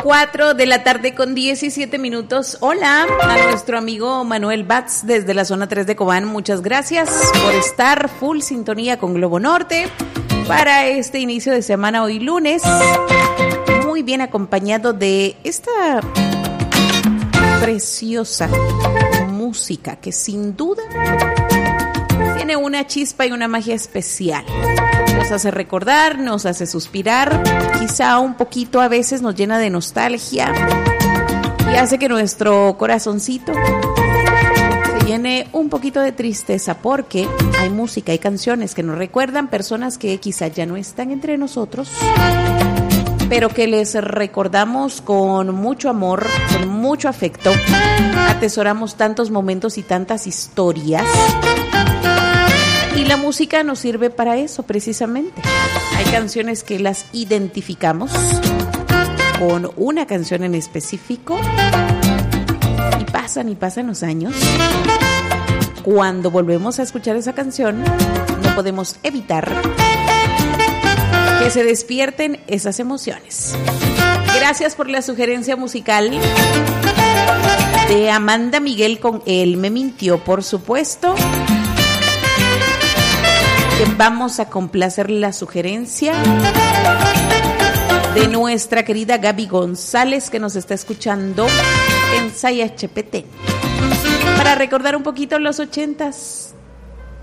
4 de la tarde con 17 minutos. Hola a nuestro amigo Manuel Batz desde la zona 3 de Cobán. Muchas gracias por estar full sintonía con Globo Norte para este inicio de semana hoy lunes. Muy bien acompañado de esta preciosa música que sin duda tiene una chispa y una magia especial. Nos hace recordar, nos hace suspirar, quizá un poquito a veces nos llena de nostalgia y hace que nuestro corazoncito se llene un poquito de tristeza porque hay música, hay canciones que nos recuerdan personas que quizá ya no están entre nosotros, pero que les recordamos con mucho amor, con mucho afecto. Atesoramos tantos momentos y tantas historias. Y la música nos sirve para eso, precisamente. Hay canciones que las identificamos con una canción en específico y pasan los años. Cuando volvemos a escuchar esa canción, no podemos evitar que se despierten esas emociones. Gracias por la sugerencia musical de Amanda Miguel con Él me mintió, por supuesto. Que vamos a complacer la sugerencia de nuestra querida Gaby González, que nos está escuchando en SAI HPT, para recordar un poquito los 80s